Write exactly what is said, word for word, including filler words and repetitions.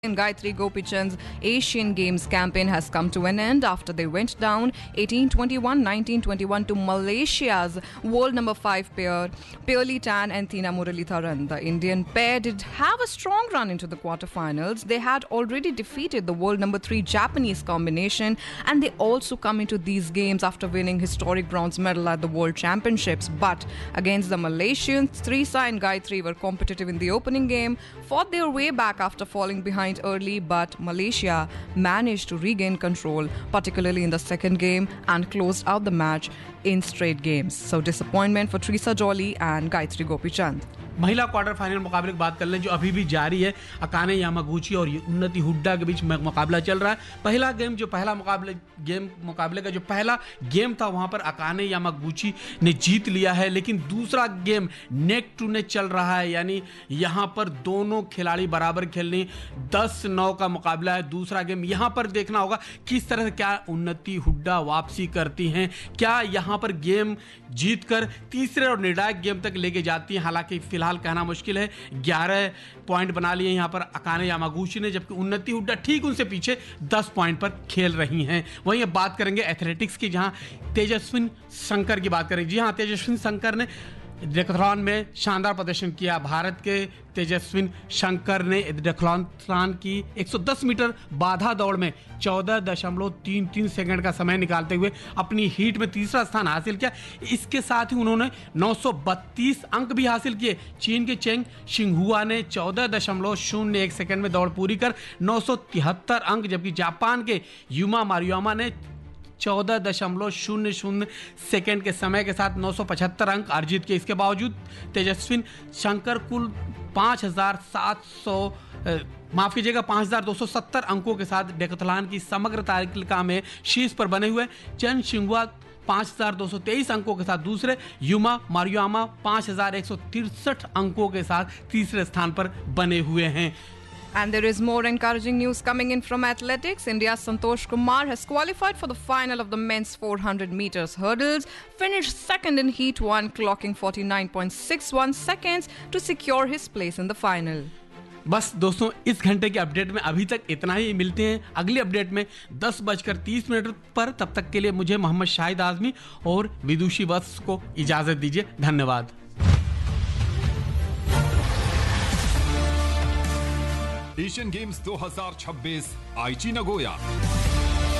And Gayatri Gopichand's Asian Games campaign has come to an end after they went down eighteen twenty-one, nineteen twenty-one to Malaysia's world number five pair, Pearly Tan and Tina Muralitharan. The Indian pair did have a strong run into the quarterfinals. They had already defeated the world number three Japanese combination, and they also come into these games after winning historic bronze medal at the World Championships. But against the Malaysians, Trisa and Gayatri were competitive in the opening game, fought their way back after falling behind early, but Malaysia managed to regain control, particularly in the second game, and closed out the match in straight games. So disappointment for Trisa Jolly and Gayatri Gopichand. महिला quarter final मुकाबले की बात कर लें जो अभी भी जारी है। अकाने यामागुची और उन्नति हुड्डा के बीच मुकाबला चल रहा है। पहला गेम जो पहला मुकाबले गेम मुकाबले का जो पहला गेम था वहां पर अकाने यामागुची ने जीत लिया है, लेकिन दूसरा गेम नेक टू नेक चल रहा है, यानी यहां पर दोनों खिलाड़ी बराबर खेलने दस नौ का मुकाबला है। दूसरा गेम यहां पर देखना होगा किस तरह से क्या उन्नति हुड्डा वापसी करती हैं, क्या यहां पर गेम जीतकर तीसरे और निर्णायक गेम तक लेके जाती हैं। हालांकि फिलहाल कहना मुश्किल है, ग्यारह पॉइंट बना लिए यहां पर अकाने यामागुची ने, जबकि उन्नति हुड्डा ठीक उनसे पीछे दस पॉइंट पर खेल रही हैं। वहीं अब बात करेंगे एथलेटिक्स की, जहां तेजस्विन शंकर की बात करेंगे। जी हां, तेजस्विन शंकर ने डेकाथलॉन में शानदार प्रदर्शन किया। भारत के तेजस्विन शंकर ने डेकाथलॉन की एक सौ दस मीटर बाधा दौड़ में चौदह दशमलव तीन तीन सेकंड का समय निकालते हुए अपनी हीट में तीसरा स्थान हासिल किया। इसके साथ ही उन्होंने नौ सौ बत्तीस अंक भी हासिल किए। चीन के चेंग शिंगहुआ ने चौदह दशमलव शून्य एक सेकंड में दौड़ पूरी कर नौ सौ तिहत्तर अंक, जबकि जापान के युमा मारुयामा ने चौदह दशमलव शून्य शून्य सेकेंड के समय के साथ नौ सौ पचहत्तर अंक अर्जित किए। इसके बावजूद तेजस्विन शंकर कुल पाँच हजार सात सौ माफ कीजिएगा पाँच हजार दो सौ सत्तर अंकों के साथ डेकाथलॉन की समग्र तालिका में शीर्ष पर बने हुए। चेन शिंगुआ पाँच हजार दो सौ तेईस अंकों के साथ दूसरे, युमा मारुयामा पाँच हजार एक सौ तिरसठ अंकों के साथ तीसरे स्थान पर बने हुए हैं। And there is more encouraging news coming in from athletics. India's Santosh Kumar has qualified for the final of the men's four hundred meters hurdles, finished second in heat one, clocking forty-nine point six one seconds to secure his place in the final. बस दोस्तों, इस घंटे के update में अभी तक इतना ही। मिलते हैं अगली अपडेट में दस बजकर तीस मिनट पर। तब तक के लिए मुझे मोहम्मद शाहिद आजमी और विदुषी वत्स को इजाजत दीजिए। धन्यवाद। एशियन गेम्स दो हज़ार छब्बीस आईची नगोया।